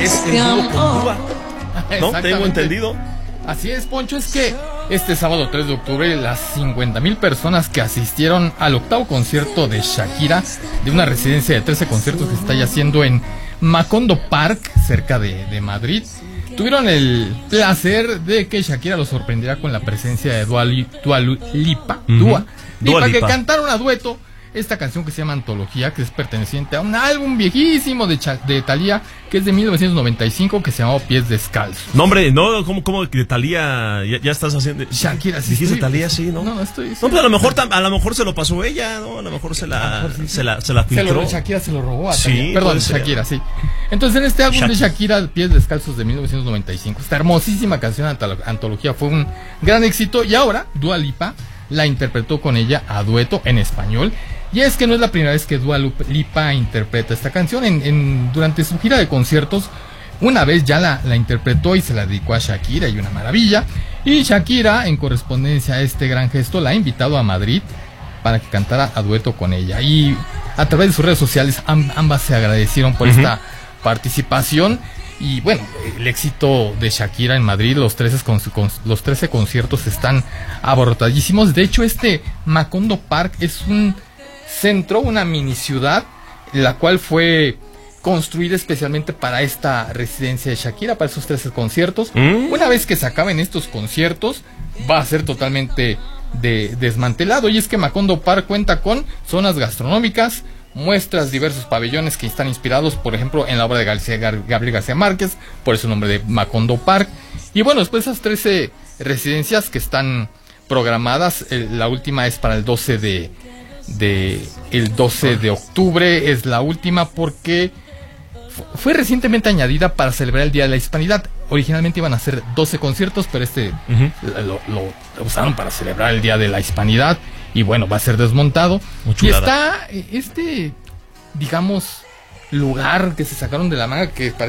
es el dúo con Dua, ¿no? Tengo entendido. Así es, Poncho, es que este sábado 3 de octubre las 50,000 personas que asistieron al octavo concierto de Shakira, de una residencia de 13 conciertos que está ya haciendo en Macondo Park, cerca de Madrid, tuvieron el placer de que Shakira los sorprendiera con la presencia de Dua Lipa, que cantaron a dueto esta canción que se llama Antología, que es perteneciente a un álbum viejísimo de Thalía, que es de 1995, que se llamó Pies Descalzos. No, hombre, no, ¿cómo de Thalía ya estás haciendo? Shakira, sí. Dijiste Thalía, sí, ¿no? No, estoy. No, pues a lo mejor se lo pasó ella, ¿no? A lo mejor se la filtró. Shakira se lo robó a Thalía. Sí, perdón, Shakira, sí. Entonces, en este álbum de Shakira, Pies Descalzos de 1995, esta hermosísima canción Antología fue un gran éxito, y ahora Dua Lipa la interpretó con ella a dueto en español. Y es que no es la primera vez que Dua Lipa interpreta esta canción. Durante su gira de conciertos, una vez ya la interpretó y se la dedicó a Shakira, y una maravilla. Y Shakira, en correspondencia a este gran gesto, la ha invitado a Madrid para que cantara a dueto con ella. Y a través de sus redes sociales ambas se agradecieron por esta participación. Y bueno, el éxito de Shakira en Madrid, los 13 conciertos están abarrotadísimos. De hecho, este Macondo Park es un centro, una mini ciudad, la cual fue construida especialmente para esta residencia de Shakira, para esos 13 conciertos. Una vez que se acaben estos conciertos, va a ser totalmente desmantelado. Y es que Macondo Park cuenta con zonas gastronómicas, muestras diversos pabellones que están inspirados, por ejemplo, en la obra de Gabriel García Márquez, por eso el nombre de Macondo Park. Y bueno, después esas 13 residencias que están programadas, la última es para el 12 de octubre, es la última porque fue recientemente añadida para celebrar el Día de la Hispanidad. Originalmente iban a ser 12 conciertos, pero lo usaron para celebrar el Día de la Hispanidad, y bueno, va a ser desmontado. Y está digamos, lugar que se sacaron de la manga, que